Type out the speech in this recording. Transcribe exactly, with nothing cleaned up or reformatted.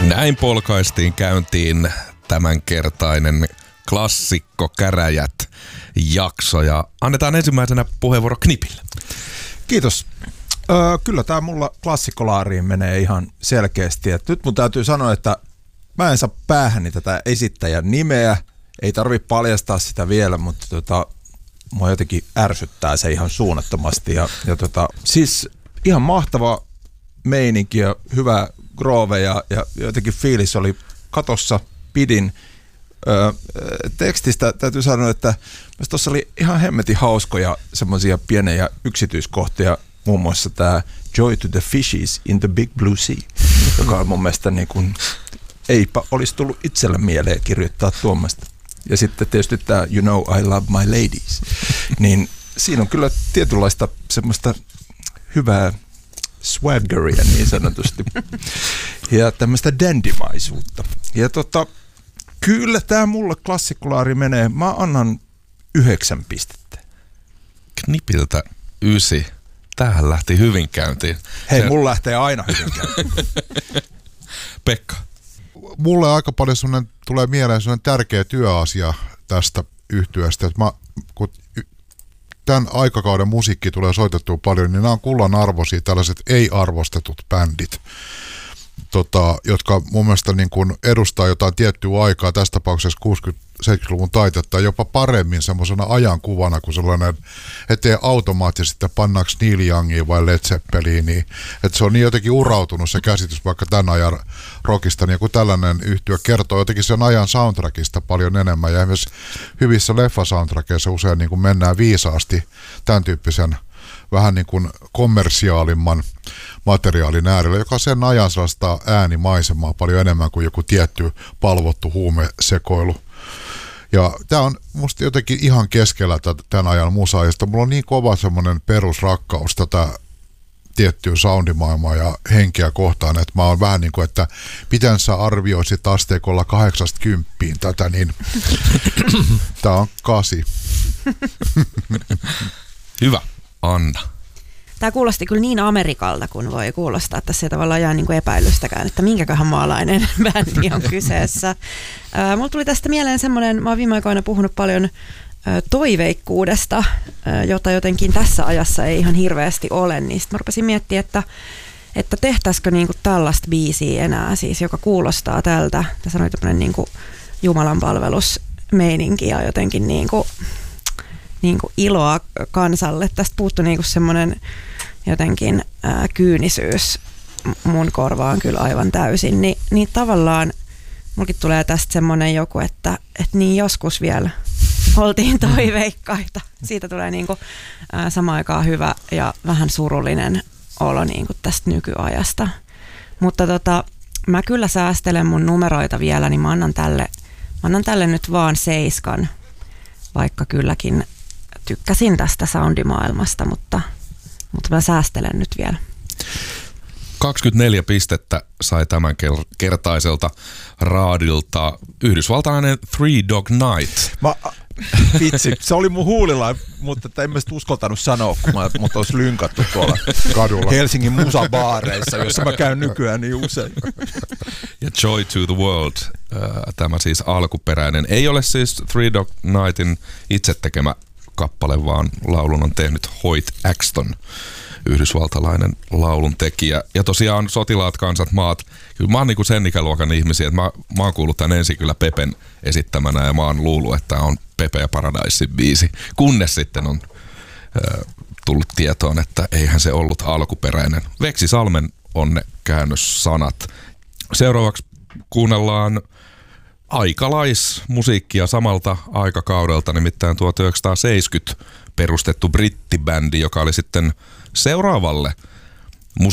Näin polkaistiin käyntiin tämänkertainen klassikko käräjät jakso ja annetaan ensimmäisenä puheenvuoro Knipille. Kiitos. Öö, kyllä tämä mulla klassikkolaariin menee ihan selkeästi. Et nyt mun täytyy sanoa, että mä en saa päähäni tätä esittäjän nimeä. Ei tarvitse paljastaa sitä vielä, mutta tota, mua jotenkin ärsyttää se ihan suunnattomasti. Ja, ja tota, siis ihan mahtava meininki ja hyvä groove ja, ja jotenkin fiilis oli katossa, pidin. Öö, tekstistä täytyy sanoa, että tuossa oli ihan hemmetin hauskoja semmoisia pieniä yksityiskohtia, muun muassa tämä Joy to the Fishes in the Big Blue Sea, joka on mun mielestä niin kuin, eipä olisi tullut itselle mieleen kirjoittaa tuommoista. Ja sitten tietysti tämä You Know I Love My Ladies, niin siinä on kyllä tietynlaista semmoista hyvää swaggeria niin sanotusti ja tämmöistä dandymaisuutta. Ja tota, kyllä tämä mulle klassikkolaari menee. Mä annan yhdeksän pistettä. Knipiltä ysi. Tämähän lähti hyvin käyntiin. Hei, Se... mulla lähtee aina hyvin käyntiin. Pekka. Mulle aika paljon sellainen, tulee mieleen sellainen tärkeä työasia tästä yhtyeestä, että mä, kun tämän aikakauden musiikki tulee soitettua paljon, niin nämä on kullan arvoisia tällaiset ei-arvostetut bändit, tota, jotka mun mielestä niin kuin edustaa jotain tiettyä aikaa, tässä tapauksessa kuusikymmentä-seitsemänkymmentäluvun taitetta, jopa paremmin semmoisena ajankuvana kuin sellainen, ettei automaattisesti pannaanko Neil Youngia vai Led Zeppelinia, että se on niin jotenkin urautunut se käsitys vaikka tämän ajan rockista, niin kun tällainen yhtye kertoo jotenkin sen ajan soundtrackista paljon enemmän, ja myös hyvissä leffasoundtrackeissa usein niin kuin mennään viisaasti tämän tyyppisen vähän niin kuin kommersiaalimman materiaalin äärellä, joka sen ajan sellaista äänimaisemaa paljon enemmän kuin joku tietty palvottu huumesekoilu. Ja tämä on musta jotenkin ihan keskellä tämän ajan musaa, ja mulla on niin kova semmoinen perusrakkaus tätä tiettyä soundimaailmaa ja henkeä kohtaan, että mä oon vähän niin kuin, että miten sä arvioisit asteikolla kahdeksasta kymppiin tätä, niin tää on kasi. Hyvä. Anna. Tämä kuulosti kyllä niin Amerikalta, kun voi kuulostaa, että tässä ei tavallaan jää niin kuin epäilystäkään, että minkäköhän maalainen bändi on kyseessä. Äh, mulla tuli tästä mieleen semmoinen, mä oon viime aikoina puhunut paljon äh, toiveikkuudesta, äh, jota jotenkin tässä ajassa ei ihan hirveästi ole, niin sitten mä rupesin miettimään, että, että tehtäisikö niin kuin tällaista biisiä enää, siis joka kuulostaa tältä. Tässä on tämmöinen niin kuin jumalanpalvelusmeininki ja jotenkin niin kuin niin kuin iloa kansalle. Tästä puuttui niin kuin semmoinen jotenkin ää, kyynisyys mun korvaan kyllä aivan täysin. Ni, niin tavallaan mulkin tulee tästä semmoinen joku, että, että niin joskus vielä oltiin toiveikkaita. Siitä tulee niin kuin, ää, samaan aikaan hyvä ja vähän surullinen olo niin kuin tästä nykyajasta. Mutta tota, mä kyllä säästelen mun numeroita vielä, niin mä annan tälle, mä annan tälle nyt vaan seiskan, vaikka kylläkin tykkäsin tästä soundimaailmasta, mutta, mutta mä säästelen nyt vielä. kaksikymmentäneljä pistettä sai tämän kertaiselta raadilta yhdysvaltalainen Three Dog Night. Mä, vitsi, se oli mun huulilla, mutta en mä sit uskaltanut sanoa, kun mä, mut olisi lynkattu tuolla kadulla Helsingin musabaareissa, jossa mä käyn nykyään niin usein. Ja Joy to the World, tämä siis alkuperäinen. Ei ole siis Three Dog Nightin itse tekemä kappale, vaan laulun on tehnyt Hoyt Axton, yhdysvaltalainen laulun tekijä. Ja tosiaan Sotilaat, kansat, maat. Kyllä mä oon niinku sen ikäluokan ihmisiä, että mä, mä oon kuullut tän ensin kyllä Pepen esittämänä ja mä oon luullut, että on Pepe ja Paradisein biisi. Kunnes sitten on äh, tullut tietoon, että eihän se ollut alkuperäinen. Veksi Salmen on ne käännössanat. Seuraavaksi kuunnellaan aikalaismusiikkia samalta aikakaudelta, nimittäin tuhatyhdeksänsataaseitsemänkymmentä perustettu brittibändi, joka oli sitten seuraavalle